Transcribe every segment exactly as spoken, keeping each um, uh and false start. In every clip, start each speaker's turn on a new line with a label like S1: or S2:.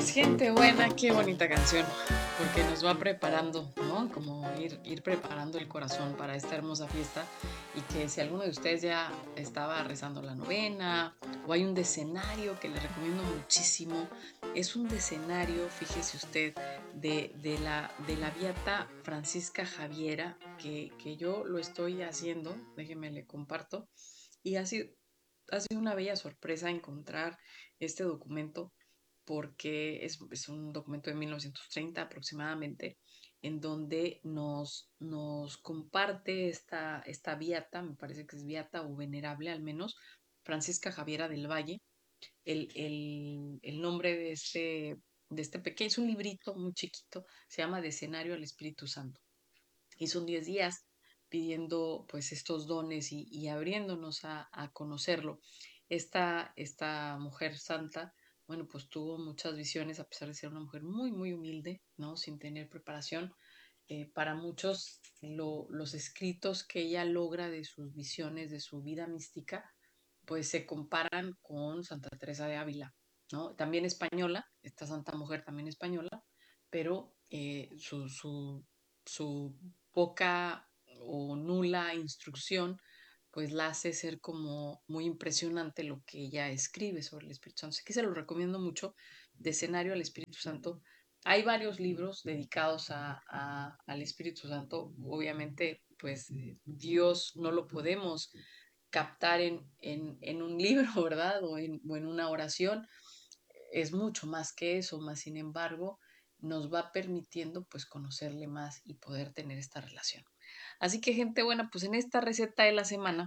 S1: Pues gente buena, qué bonita canción, porque nos va preparando, ¿no? Como ir, ir preparando el corazón para esta hermosa fiesta y que si alguno de ustedes ya estaba rezando la novena o hay un decenario que les recomiendo muchísimo, es un decenario, fíjese usted, de, de la, de la Beata Francisca Javiera, que, que yo lo estoy haciendo, déjeme le comparto, y ha sido, ha sido una bella sorpresa encontrar este documento porque es, es un documento de mil novecientos treinta aproximadamente, en donde nos, nos comparte esta, esta beata, me parece que es beata o venerable al menos, Francisca Javiera del Valle. El, el, el nombre de este, de este pequeño, es un librito muy chiquito, se llama Decenario al Espíritu Santo. Y son diez días pidiendo pues estos dones y, y abriéndonos a, a conocerlo. Esta, esta mujer santa, bueno, pues tuvo muchas visiones a pesar de ser una mujer muy, muy humilde, ¿no? Sin tener preparación. Eh, para muchos, lo, los escritos que ella logra de sus visiones, de su vida mística, pues se comparan con Santa Teresa de Ávila, ¿no? También española, esta santa mujer también española, pero eh, su, su, su poca o nula instrucción pues la hace ser como muy impresionante lo que ella escribe sobre el Espíritu Santo. Así que se lo recomiendo mucho, de escenario al Espíritu Santo. Hay varios libros dedicados a, a, al Espíritu Santo. Obviamente, pues Dios no lo podemos captar en, en, en un libro, ¿verdad? O en, o en una oración. Es mucho más que eso, más sin embargo, nos va permitiendo pues conocerle más y poder tener esta relación. Así que gente buena, pues en esta receta de la semana,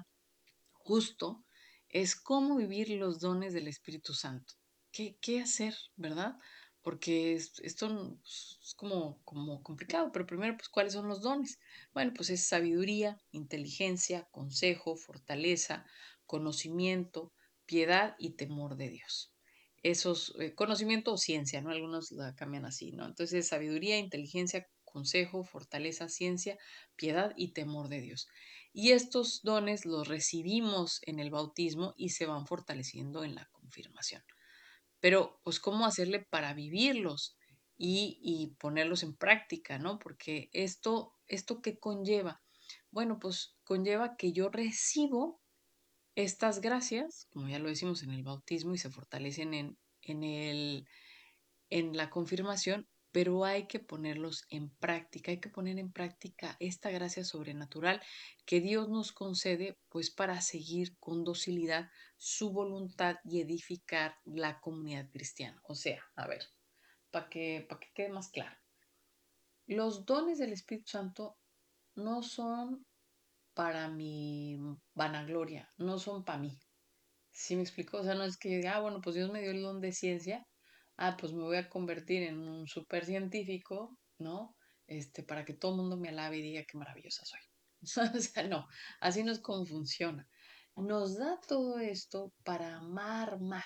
S1: justo es cómo vivir los dones del Espíritu Santo. ¿Qué, qué hacer, verdad? Porque es- esto no- pues, es como, como complicado, pero primero, pues, ¿cuáles son los dones? Bueno, pues es sabiduría, inteligencia, consejo, fortaleza, conocimiento, piedad y temor de Dios. Esos, eh, conocimiento o ciencia, ¿no? Algunos la cambian así, ¿no? Entonces, sabiduría, inteligencia, consejo, fortaleza, ciencia, piedad y temor de Dios. Y estos dones los recibimos en el bautismo y se van fortaleciendo en la confirmación. Pero, pues, ¿cómo hacerle para vivirlos y, y ponerlos en práctica, ¿no? Porque esto, ¿esto qué conlleva? Bueno, pues conlleva que yo recibo estas gracias, como ya lo decimos en el bautismo, y se fortalecen en, en el en la confirmación, pero hay que ponerlos en práctica, hay que poner en práctica esta gracia sobrenatural que Dios nos concede, pues para seguir con docilidad su voluntad y edificar la comunidad cristiana. O sea, a ver, para que, para que quede más claro, los dones del Espíritu Santo no son para mi vanagloria, no son para mí. ¿Sí me explico? O sea, no es que yo diga, ah, bueno, pues Dios me dio el don de ciencia, ah, pues me voy a convertir en un super científico, ¿no? Este, para que todo el mundo me alabe y diga qué maravillosa soy. O sea, no, así no es como funciona. Nos da todo esto para amar más,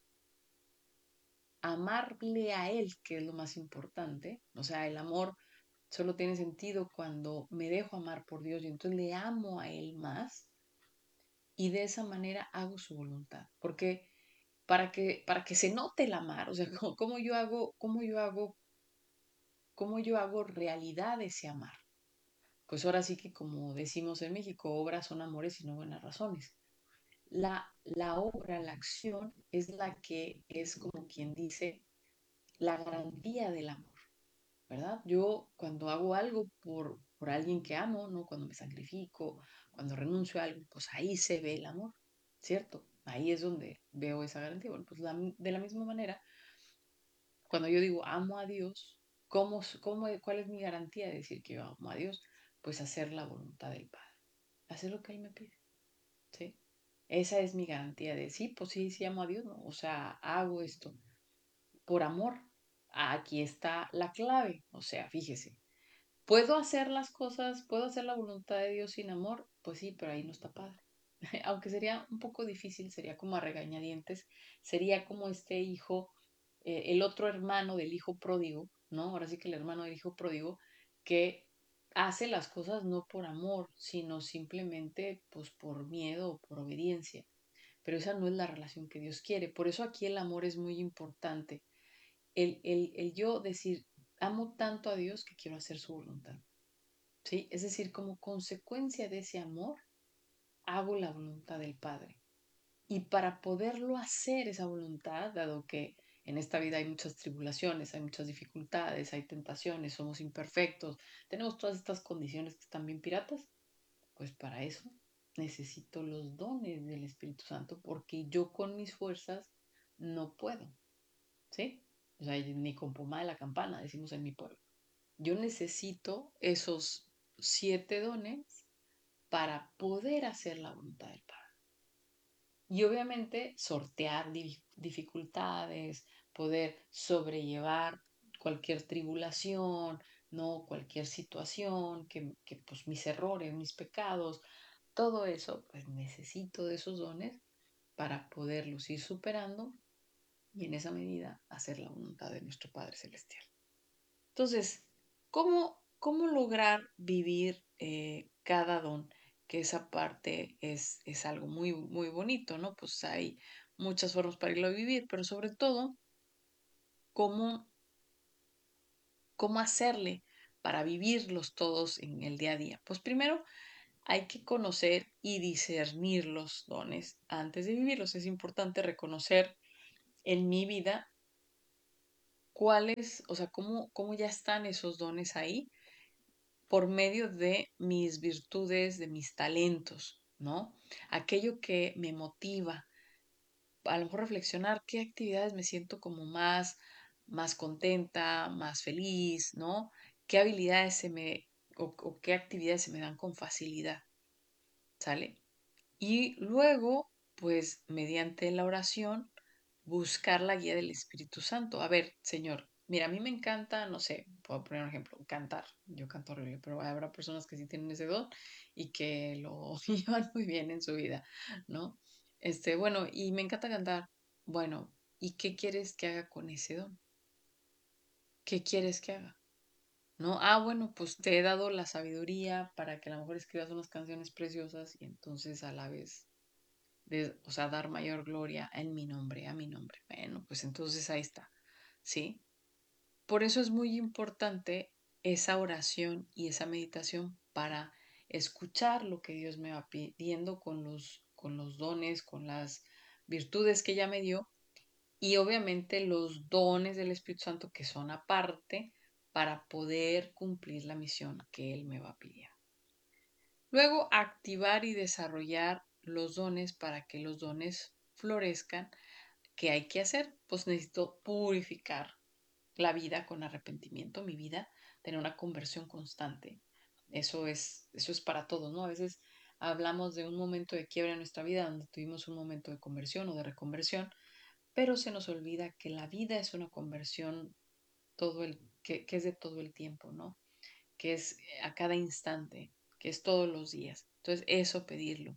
S1: amarle a Él, que es lo más importante. O sea, el amor solo tiene sentido cuando me dejo amar por Dios y entonces le amo a Él más y de esa manera hago su voluntad. Porque para que, para que se note el amar, o sea, cómo, cómo yo hago, cómo yo hago, cómo yo hago realidad ese amar. Pues ahora sí que como decimos en México, obras son amores y no buenas razones. La, la obra, la acción es la que es como quien dice la garantía del amor, ¿verdad? Yo cuando hago algo por, por alguien que amo, ¿no? Cuando me sacrifico, cuando renuncio a algo, pues ahí se ve el amor, ¿cierto? Ahí es donde veo esa garantía. Bueno, pues la, de la misma manera, cuando yo digo amo a Dios, ¿cómo, cómo, ¿cuál es mi garantía de decir que yo amo a Dios? Pues hacer la voluntad del Padre, hacer lo que Él me pide, ¿sí? Esa es mi garantía de sí, pues sí, sí amo a Dios, ¿no? O sea, hago esto por amor. Aquí está la clave, o sea, fíjese, ¿puedo hacer las cosas, puedo hacer la voluntad de Dios sin amor? Pues sí, pero ahí no está padre. Aunque sería un poco difícil, sería como a regañadientes, sería como este hijo, eh, el otro hermano del hijo pródigo, ¿no? Ahora sí que el hermano del hijo pródigo, que hace las cosas no por amor, sino simplemente pues por miedo o por obediencia. Pero esa no es la relación que Dios quiere. Por eso aquí el amor es muy importante el, el, el yo decir, amo tanto a Dios que quiero hacer su voluntad, ¿sí? Es decir, como consecuencia de ese amor, hago la voluntad del Padre. Y para poderlo hacer esa voluntad, dado que en esta vida hay muchas tribulaciones, hay muchas dificultades, hay tentaciones, somos imperfectos, tenemos todas estas condiciones que están bien piratas, pues para eso necesito los dones del Espíritu Santo porque yo con mis fuerzas no puedo, ¿sí? O sea, ni con pomada de la campana, decimos en mi pueblo. Yo necesito esos siete dones para poder hacer la voluntad del Padre. Y obviamente sortear dificultades, poder sobrellevar cualquier tribulación, ¿no? Cualquier situación, que, que pues mis errores, mis pecados, todo eso, pues necesito de esos dones para poderlos ir superando y en esa medida hacer la voluntad de nuestro Padre Celestial. Entonces, ¿cómo, cómo lograr vivir eh, cada don? Que esa parte es, es algo muy, muy bonito, ¿no? Pues hay muchas formas para irlo a vivir, pero sobre todo, ¿cómo, cómo hacerle para vivirlos todos en el día a día? Pues primero hay que conocer y discernir los dones antes de vivirlos. Es importante reconocer en mi vida cuáles, o sea, cómo, cómo ya están esos dones ahí por medio de mis virtudes, de mis talentos, ¿no? Aquello que me motiva, a lo mejor reflexionar qué actividades me siento como más, más contenta, más feliz, ¿no? ¿Qué habilidades se me, o, o qué actividades se me dan con facilidad, ¿sale? Y luego, pues, mediante la oración, buscar la guía del Espíritu Santo. A ver, Señor, mira, a mí me encanta, no sé, puedo poner un ejemplo, cantar. Yo canto horrible, pero habrá personas que sí tienen ese don y que lo llevan muy bien en su vida, ¿no? Este, bueno, y me encanta cantar. Bueno, ¿y qué quieres que haga con ese don? ¿Qué quieres que haga? ¿No? Ah, bueno, pues te he dado la sabiduría para que a lo mejor escribas unas canciones preciosas y entonces a la vez de, o sea, dar mayor gloria en mi nombre, a mi nombre. Bueno, pues entonces ahí está, ¿sí? Por eso es muy importante esa oración y esa meditación para escuchar lo que Dios me va pidiendo con los, con los dones, con las virtudes que ya me dio y obviamente los dones del Espíritu Santo que son aparte para poder cumplir la misión que Él me va pidiendo. Luego, activar y desarrollar los dones para que los dones florezcan. ¿Qué hay que hacer? Pues necesito purificar la vida con arrepentimiento, mi vida, tener una conversión constante. Eso es, eso es para todos, ¿no? A veces hablamos de un momento de quiebra en nuestra vida donde tuvimos un momento de conversión o de reconversión, pero se nos olvida que la vida es una conversión todo el, que, que es de todo el tiempo, ¿no? Que es a cada instante, que es todos los días. Entonces, eso pedirlo.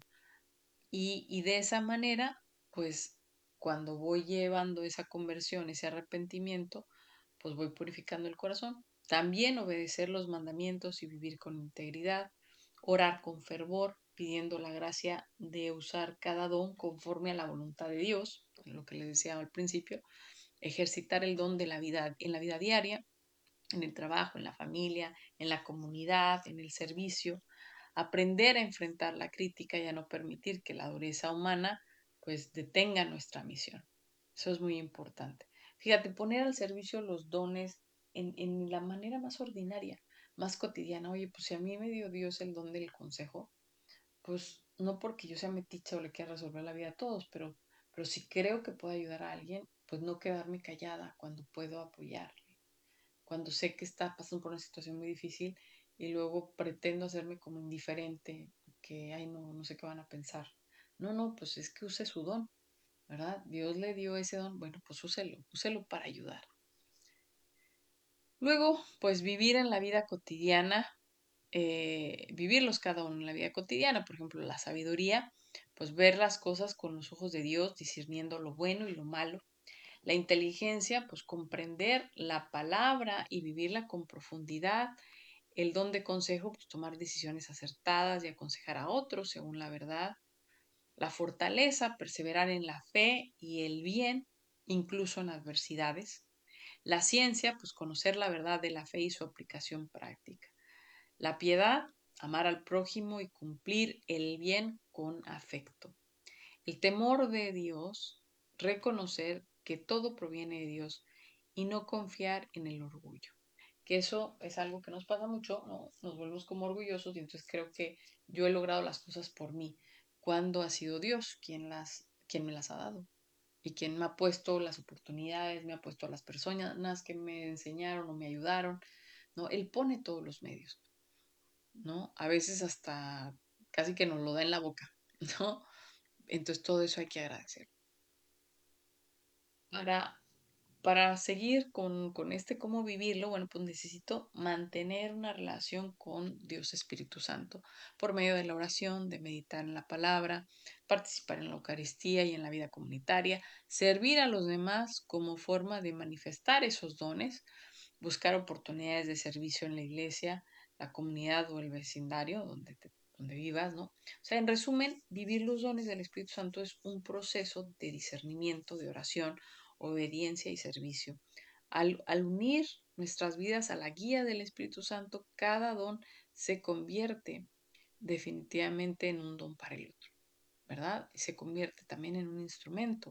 S1: Y, y de esa manera, pues cuando voy llevando esa conversión, ese arrepentimiento, pues voy purificando el corazón. También obedecer los mandamientos y vivir con integridad, orar con fervor, pidiendo la gracia de usar cada don conforme a la voluntad de Dios, lo que les decía al principio, ejercitar el don de la vida en la vida diaria, en el trabajo, en la familia, en la comunidad, en el servicio, aprender a enfrentar la crítica y a no permitir que la dureza humana pues detenga nuestra misión. Eso es muy importante. Fíjate, poner al servicio los dones en, en la manera más ordinaria, más cotidiana. Oye, pues si a mí me dio Dios el don del consejo, pues no porque yo sea meticha o le quiera resolver la vida a todos, pero, pero si creo que puedo ayudar a alguien, pues no quedarme callada cuando puedo apoyarle, cuando sé que está pasando por una situación muy difícil y luego pretendo hacerme como indiferente, que, ay, no, no sé qué van a pensar. No, no, pues es que use su don, ¿verdad? Dios le dio ese don, bueno, pues úselo, úselo para ayudar. Luego, pues vivir en la vida cotidiana, eh, vivirlos cada uno en la vida cotidiana, por ejemplo, la sabiduría, pues ver las cosas con los ojos de Dios, discerniendo lo bueno y lo malo. La inteligencia, pues comprender la palabra y vivirla con profundidad. El don de consejo, pues tomar decisiones acertadas y aconsejar a otros según la verdad. La fortaleza, perseverar en la fe y el bien, incluso en adversidades. La ciencia, pues conocer la verdad de la fe y su aplicación práctica. La piedad, amar al prójimo y cumplir el bien con afecto. El temor de Dios, reconocer que todo proviene de Dios y no confiar en el orgullo. Que eso es algo que nos pasa mucho, ¿no? Nos volvemos como orgullosos y entonces creo que yo he logrado las cosas por mí, cuando ha sido Dios quien las, quien me las ha dado y quien me ha puesto las oportunidades, me ha puesto a las personas que me enseñaron o me ayudaron, ¿no? Él pone todos los medios, ¿no? A veces hasta casi que nos lo da en la boca, ¿no? Entonces todo eso hay que agradecer. Para, para seguir con, con este cómo vivirlo, bueno, pues necesito mantener una relación con Dios Espíritu Santo por medio de la oración, de meditar en la palabra, participar en la Eucaristía y en la vida comunitaria, servir a los demás como forma de manifestar esos dones, buscar oportunidades de servicio en la iglesia, la comunidad o el vecindario donde, te- donde vivas, ¿no? O sea, en resumen, vivir los dones del Espíritu Santo es un proceso de discernimiento, de oración, obediencia y servicio. Al, al unir nuestras vidas a la guía del Espíritu Santo, cada don se convierte definitivamente en un don para el otro, ¿verdad? Y se convierte también en un instrumento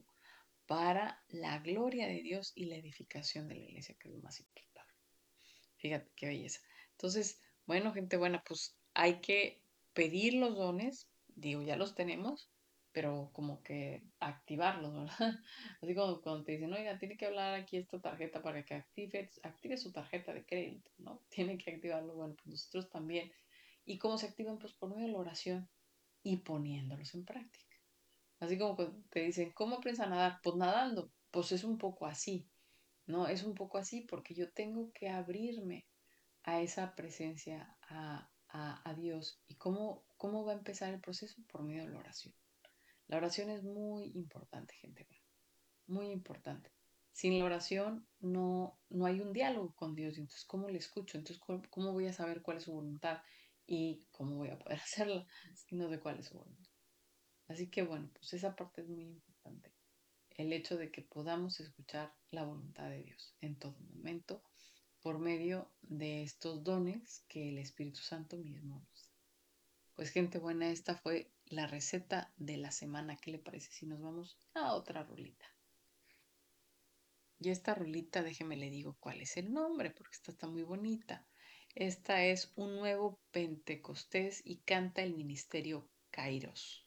S1: para la gloria de Dios y la edificación de la iglesia, que es lo más importante. Fíjate qué belleza. Entonces, bueno, gente buena, pues hay que pedir los dones, digo, ya los tenemos, pero como que activarlos, ¿verdad? Así como cuando te dicen, oiga, tiene que hablar aquí esta tarjeta para que active, active su tarjeta de crédito, ¿no? Tiene que activarlo, bueno, pues nosotros también. ¿Y cómo se activan? Pues por medio de la oración y poniéndolos en práctica. Así como cuando te dicen, ¿cómo aprendes a nadar? Pues nadando, pues es un poco así, ¿no? Es un poco así porque yo tengo que abrirme a esa presencia, a, a, a Dios. ¿Y cómo, cómo va a empezar el proceso? Por medio de la oración. La oración es muy importante, gente, muy importante. Sin la oración no, no hay un diálogo con Dios. Entonces, ¿cómo le escucho? Entonces, ¿cómo, cómo voy a saber cuál es su voluntad? Y cómo voy a poder hacerla si no sé cuál es su voluntad. Así que bueno, pues esa parte es muy importante. El hecho de que podamos escuchar la voluntad de Dios en todo momento por medio de estos dones que el Espíritu Santo mismo nos da. Pues gente buena, esta fue la receta de la semana. ¿Qué le parece si nos vamos a otra rolita? Y esta rolita, déjeme le digo cuál es el nombre, porque esta está muy bonita. Esta es Un Nuevo Pentecostés y canta el Ministerio Kairos.